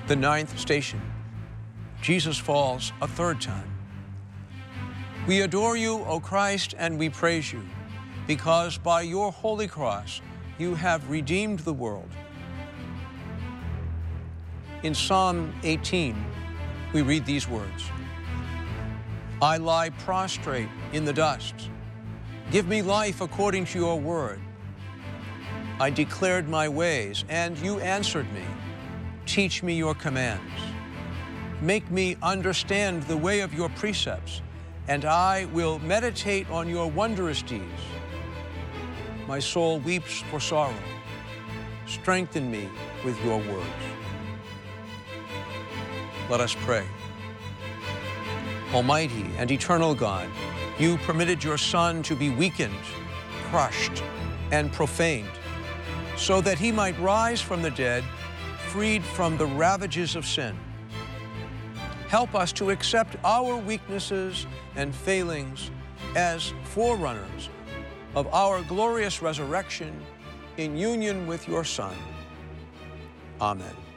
The ninth station, Jesus falls a third time. We adore you, O Christ, and we praise you, because by your holy cross you have redeemed the world. In Psalm 18, we read these words: I lie prostrate in the dust. Give me life according to your word. I declared my ways, and you answered me. Teach me your commands. Make me understand the way of your precepts, and I will meditate on your wondrous deeds. My soul weeps for sorrow. Strengthen me with your words. Let us pray. Almighty and eternal God, you permitted your Son to be weakened, crushed, and profaned, so that he might rise from the dead, freed from the ravages of sin. Help us to accept our weaknesses and failings as forerunners of our glorious resurrection in union with your Son. Amen.